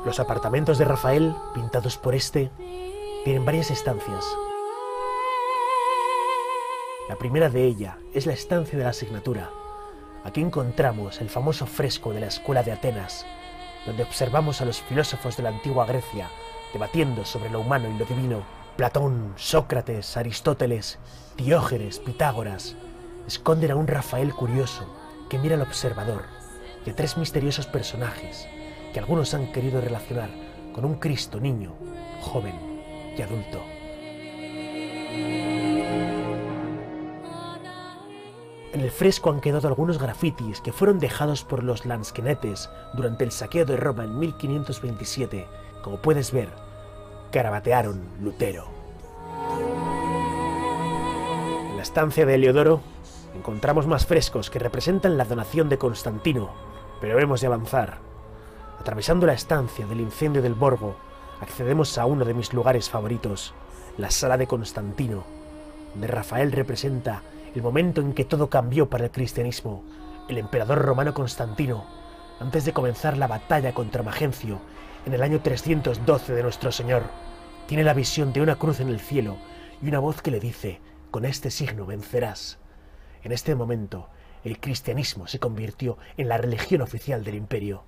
Los apartamentos de Rafael, pintados por este, tienen varias estancias. La primera de ellas es la estancia de la asignatura. Aquí encontramos el famoso fresco de la Escuela de Atenas, donde observamos a los filósofos de la antigua Grecia debatiendo sobre lo humano y lo divino. Platón, Sócrates, Aristóteles, Diógenes, Pitágoras esconden a un Rafael curioso que mira al observador y a tres misteriosos personajes que algunos han querido relacionar con un Cristo niño, joven y adulto. En el fresco han quedado algunos grafitis que fueron dejados por los lansquenetes durante el saqueo de Roma en 1527. Como puedes ver, garabatearon Lutero. En la estancia de Heliodoro encontramos más frescos que representan la donación de Constantino, pero hemos de avanzar. Atravesando la estancia del incendio del Borgo, accedemos a uno de mis lugares favoritos, la sala de Constantino, donde Rafael representa el momento en que todo cambió para el cristianismo. El emperador romano Constantino, antes de comenzar la batalla contra Magencio en el año 312 de nuestro Señor, tiene la visión de una cruz en el cielo y una voz que le dice: con este signo vencerás. En este momento, el cristianismo se convirtió en la religión oficial del imperio.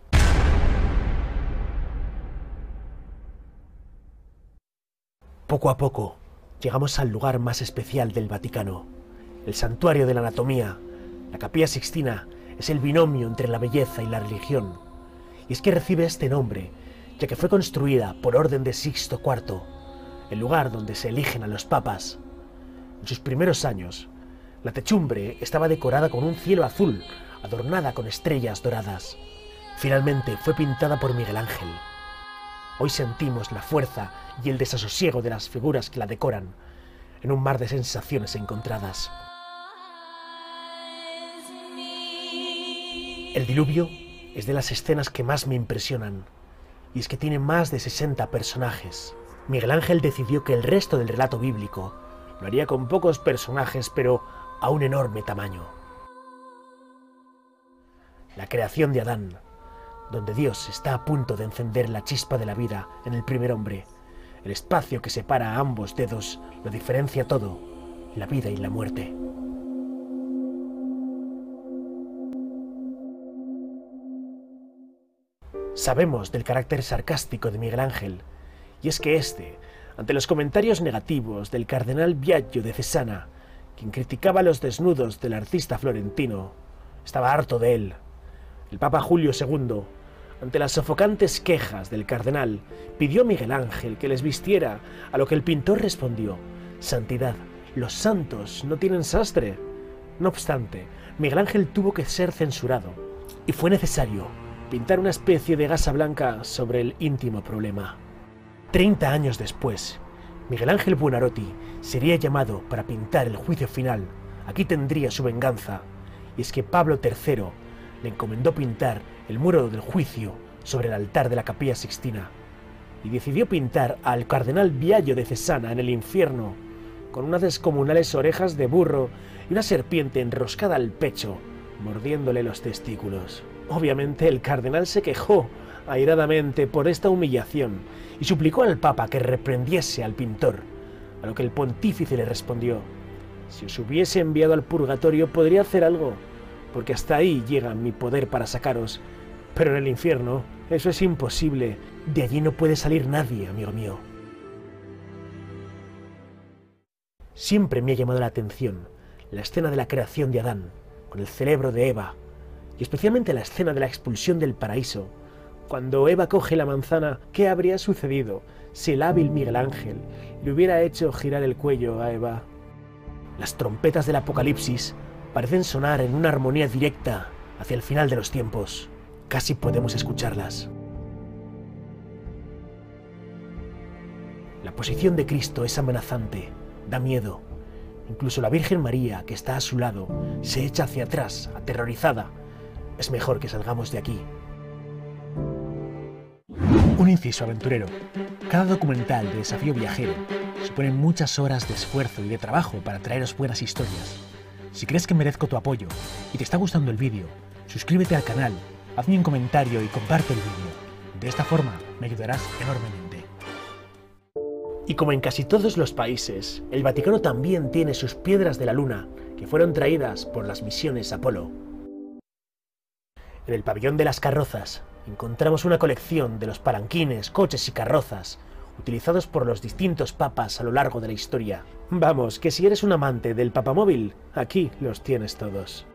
Poco a poco, llegamos al lugar más especial del Vaticano, el santuario de la anatomía. La Capilla Sixtina es el binomio entre la belleza y la religión, y es que recibe este nombre ya que fue construida por orden de Sixto IV, el lugar donde se eligen a los papas. En sus primeros años, la techumbre estaba decorada con un cielo azul, adornada con estrellas doradas. Finalmente fue pintada por Miguel Ángel. Hoy sentimos la fuerza y el desasosiego de las figuras que la decoran, en un mar de sensaciones encontradas. El diluvio es de las escenas que más me impresionan, y es que tiene más de 60 personajes. Miguel Ángel decidió que el resto del relato bíblico lo haría con pocos personajes, pero a un enorme tamaño. La creación de Adán, donde Dios está a punto de encender la chispa de la vida en el primer hombre. El espacio que separa a ambos dedos lo diferencia todo, la vida y la muerte. Sabemos del carácter sarcástico de Miguel Ángel, y es que este, ante los comentarios negativos del cardenal Biagio de Cesana, quien criticaba los desnudos del artista florentino, estaba harto de él. El Papa Julio II, ante las sofocantes quejas del cardenal, pidió a Miguel Ángel que les vistiera, a lo que el pintor respondió: «Santidad, los santos no tienen sastre». No obstante, Miguel Ángel tuvo que ser censurado, y fue necesario pintar una especie de gasa blanca sobre el íntimo problema. 30 años después, Miguel Ángel Buonarroti sería llamado para pintar el juicio final. Aquí tendría su venganza, y es que Pablo III le encomendó pintar el muro del juicio sobre el altar de la Capilla Sixtina, y decidió pintar al cardenal Biagio de Cesana en el infierno, con unas descomunales orejas de burro y una serpiente enroscada al pecho, mordiéndole los testículos. Obviamente el cardenal se quejó airadamente por esta humillación y suplicó al Papa que reprendiese al pintor, a lo que el pontífice le respondió: «Si os hubiese enviado al purgatorio podría hacer algo, porque hasta ahí llega mi poder para sacaros, pero en el infierno eso es imposible, de allí no puede salir nadie, amigo mío». Siempre me ha llamado la atención la escena de la creación de Adán, con el cerebro de Eva, y especialmente la escena de la expulsión del paraíso. Cuando Eva coge la manzana, ¿qué habría sucedido si el hábil Miguel Ángel le hubiera hecho girar el cuello a Eva? Las trompetas del Apocalipsis parecen sonar en una armonía directa hacia el final de los tiempos. Casi podemos escucharlas. La posición de Cristo es amenazante, da miedo. Incluso la Virgen María, que está a su lado, se echa hacia atrás, aterrorizada. Es mejor que salgamos de aquí. Un inciso aventurero. Cada documental de Desafío Viajero supone muchas horas de esfuerzo y de trabajo para traeros buenas historias. Si crees que merezco tu apoyo y te está gustando el vídeo, suscríbete al canal, hazme un comentario y comparte el vídeo. De esta forma me ayudarás enormemente. Y como en casi todos los países, el Vaticano también tiene sus piedras de la luna, que fueron traídas por las misiones Apolo. En el pabellón de las carrozas encontramos una colección de los palanquines, coches y carrozas utilizados por los distintos papas a lo largo de la historia. Vamos, que si eres un amante del papamóvil, aquí los tienes todos.